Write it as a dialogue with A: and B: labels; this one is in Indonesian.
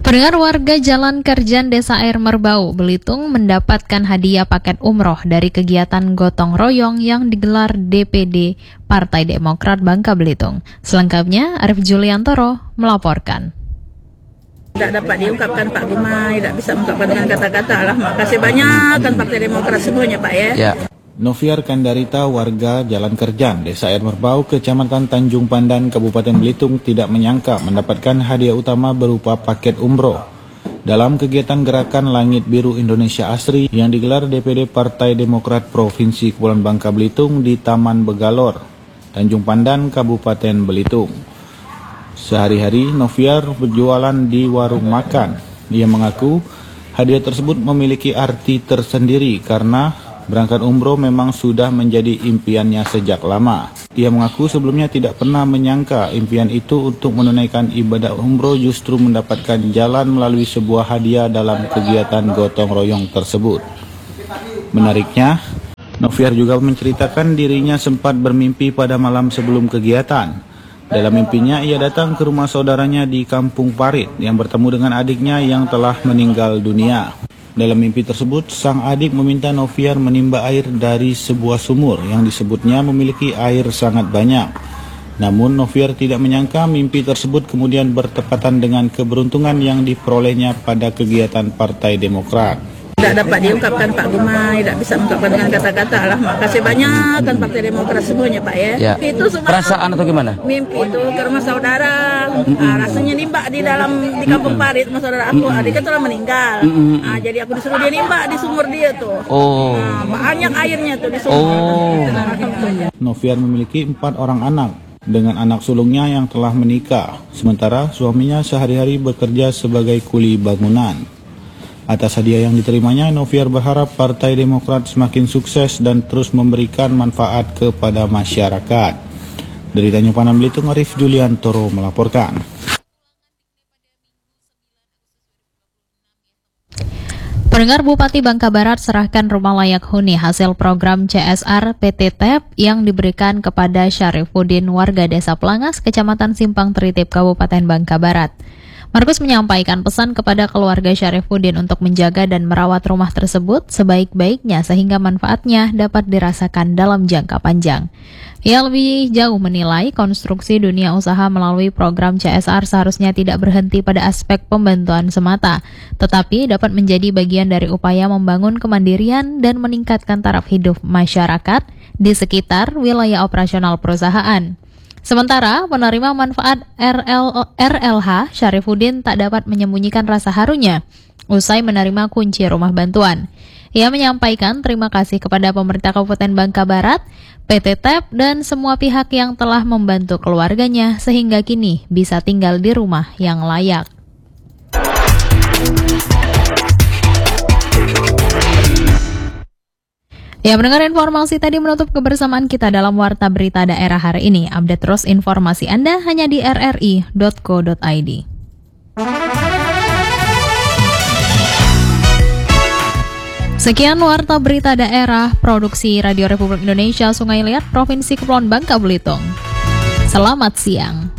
A: Pendengar, warga Jalan Kerjan Desa Air Merbau, Belitung mendapatkan hadiah paket umroh dari kegiatan gotong royong yang digelar DPD Partai Demokrat Bangka Belitung. Selengkapnya, Arif Juliantoro melaporkan.
B: Tidak dapat diungkapkan Pak Gumai, tidak bisa mengungkapkan dengan kata-kata. Makasih banyak kan Partai Demokrat semuanya Pak ya.
C: Noviar Kandarita, warga Jalan Kerjan, Desa Air Merbau, Kecamatan Tanjung Pandan, Kabupaten Belitung tidak menyangka mendapatkan hadiah utama berupa paket umroh dalam kegiatan Gerakan Langit Biru Indonesia Asri yang digelar DPD Partai Demokrat Provinsi Kepulauan Bangka Belitung di Taman Begalor, Tanjung Pandan, Kabupaten Belitung. Sehari-hari Noviar berjualan di warung makan. Ia mengaku hadiah tersebut memiliki arti tersendiri karena berangkat umroh memang sudah menjadi impiannya sejak lama. Ia mengaku sebelumnya tidak pernah menyangka impian itu untuk menunaikan ibadah umroh justru mendapatkan jalan melalui sebuah hadiah dalam kegiatan gotong royong tersebut. Menariknya, Noviar juga menceritakan dirinya sempat bermimpi pada malam sebelum kegiatan. Dalam mimpinya, ia datang ke rumah saudaranya di Kampung Parit yang bertemu dengan adiknya yang telah meninggal dunia. Dalam mimpi tersebut, sang adik meminta Noviar menimba air dari sebuah sumur yang disebutnya memiliki air sangat banyak. Namun Noviar tidak menyangka mimpi tersebut kemudian bertepatan dengan keberuntungan yang diperolehnya pada kegiatan Partai Demokrat.
B: Tidak dapat diungkapkan Pak Gumai, tidak bisa mengungkapkan dengan kata-kata. Makasih banyak kan Partai Demokrat semuanya Pak ya. Itu
D: perasaan atau gimana?
B: Mimpi itu ke rumah saudara, rasanya nimba di Kampung Parit rumah saudara aku, adiknya telah meninggal. Jadi aku disuruh dia nimba di sumur dia tuh. Banyak airnya tuh di sumur.
C: Noviar memiliki 4 orang anak dengan anak sulungnya yang telah menikah, sementara suaminya sehari-hari bekerja sebagai kuli bangunan. Atas hadiah yang diterimanya, Noviar berharap Partai Demokrat semakin sukses dan terus memberikan manfaat kepada masyarakat. Dari Tanjung Pandan, Belitung, Arif Juliantoro melaporkan.
A: Pendengar, Bupati Bangka Barat serahkan rumah layak huni hasil program CSR PT TEP yang diberikan kepada Syarifuddin, warga Desa Pelangas, Kecamatan Simpang Tritip, Kabupaten Bangka Barat. Markus menyampaikan pesan kepada keluarga Syarifuddin untuk menjaga dan merawat rumah tersebut sebaik-baiknya sehingga manfaatnya dapat dirasakan dalam jangka panjang. Ia lebih jauh menilai konstruksi dunia usaha melalui program CSR seharusnya tidak berhenti pada aspek pembantuan semata, tetapi dapat menjadi bagian dari upaya membangun kemandirian dan meningkatkan taraf hidup masyarakat di sekitar wilayah operasional perusahaan. Sementara penerima manfaat RLH, Syarifuddin tak dapat menyembunyikan rasa harunya usai menerima kunci rumah bantuan. Ia menyampaikan terima kasih kepada pemerintah Kabupaten Bangka Barat, PT TEP, dan semua pihak yang telah membantu keluarganya sehingga kini bisa tinggal di rumah yang layak. Ya, mendengar informasi tadi menutup kebersamaan kita dalam Warta Berita Daerah hari ini. Update terus informasi Anda hanya di rri.co.id. Sekian Warta Berita Daerah, produksi Radio Republik Indonesia Sungai Liat, Provinsi Kepulauan Bangka Belitung. Selamat siang.